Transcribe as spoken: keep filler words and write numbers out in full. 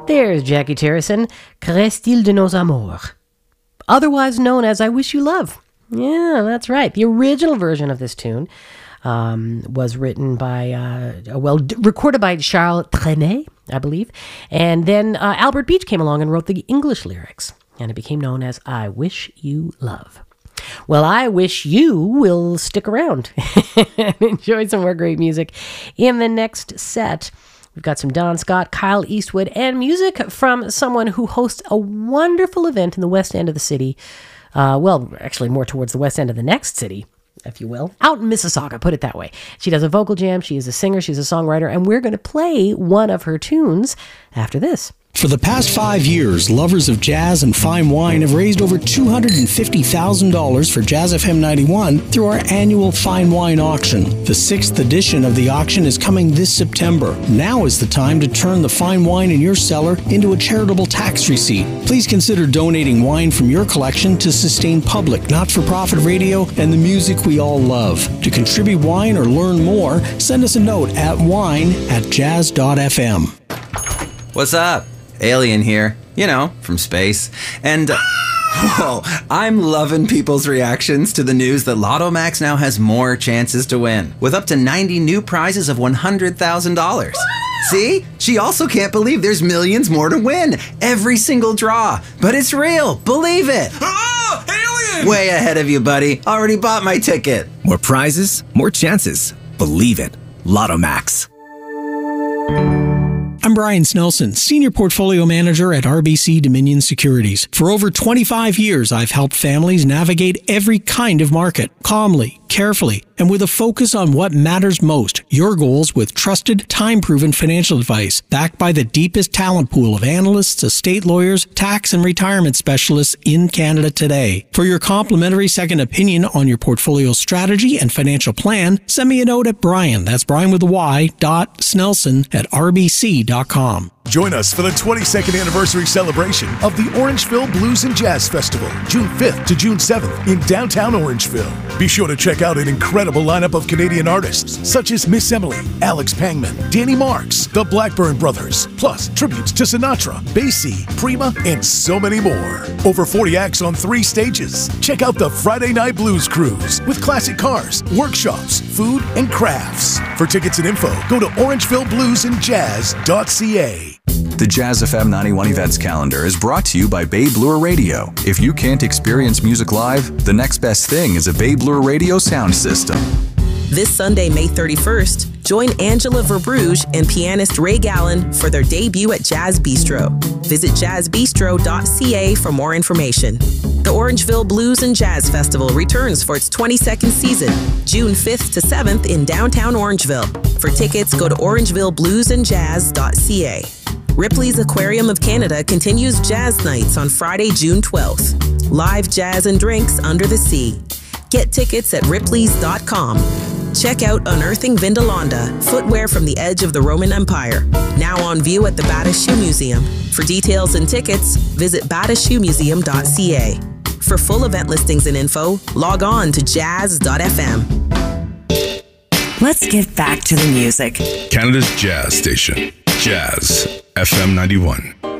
There's Jackie Terrison, Que reste-t-il de nos amours? Otherwise known as I Wish You Love. Yeah, that's right. The original version of this tune um, was written by, uh, well, d- recorded by Charles Trenet, I believe. And then uh, Albert Beach came along and wrote the English lyrics. And it became known as I Wish You Love. Well, I wish you will stick around and enjoy some more great music. In the next set, we've got some Don Scott, Kyle Eastwood, and music from someone who hosts a wonderful event in the west end of the city. Uh, well, actually more towards the west end of the next city, if you will. Out in Mississauga, put it that way. She does a vocal jam, she is a singer, she's a songwriter, and we're going to play one of her tunes after this. For the past five years, lovers of jazz and fine wine have raised over two hundred fifty thousand dollars for Jazz F M ninety-one through our annual Fine Wine Auction. The sixth edition of the auction is coming this September. Now is the time to turn the fine wine in your cellar into a charitable tax receipt. Please consider donating wine from your collection to sustain public, not-for-profit radio and the music we all love. To contribute wine or learn more, send us a note at wine at jazz dot f m. What's up? Alien here, you know, from space. And, uh, whoa, I'm loving people's reactions to the news that Lotto Max now has more chances to win, with up to ninety new prizes of one hundred thousand dollars. See? She also can't believe there's millions more to win, every single draw. But it's real, believe it. Oh, alien! Way ahead of you, buddy. Already bought my ticket. More prizes, more chances. Believe it. Lotto Max. I'm Brian Snelson, Senior Portfolio Manager at R B C Dominion Securities. For over twenty-five years, I've helped families navigate every kind of market, calmly, carefully, and with a focus on what matters most, your goals with trusted, time-proven financial advice, backed by the deepest talent pool of analysts, estate lawyers, tax and retirement specialists in Canada today. For your complimentary second opinion on your portfolio strategy and financial plan, send me a note at Brian, that's Brian with a Y, dot Snelson at r b c dot com. Join us for the twenty-second anniversary celebration of the Orangeville Blues and Jazz Festival, June fifth to June seventh in downtown Orangeville. Be sure to check out an incredible lineup of Canadian artists such as Miss Emily, Alex Pangman, Danny Marks, the Blackburn Brothers, plus tributes to Sinatra, Basie, Prima, and so many more. Over forty acts on three stages. Check out the Friday Night Blues Cruise with classic cars, workshops, food, and crafts. For tickets and info, go to orangeville blues and jazz dot c a. The Jazz F M ninety-one events calendar is brought to you by Bay Bloor Radio. If you can't experience music live, the next best thing is a Bay Bloor Radio sound system. This Sunday, May thirty-first, join Angela Verbruge and pianist Ray Gallen for their debut at Jazz Bistro. Visit jazz bistro dot c a for more information. The Orangeville Blues and Jazz Festival returns for its twenty-second season, June fifth to seventh in downtown Orangeville. For tickets, go to orangeville blues and jazz dot c a. Ripley's Aquarium of Canada continues Jazz Nights on Friday, June twelfth. Live jazz and drinks under the sea. Get tickets at ripleys dot com. Check out Unearthing Vindolanda, footwear from the edge of the Roman Empire. Now on view at the Bata Shoe Museum. For details and tickets, visit bata shoe museum dot c a. For full event listings and info, log on to jazz dot f m. Let's get back to the music. Canada's Jazz Station, Jazz F M ninety-one.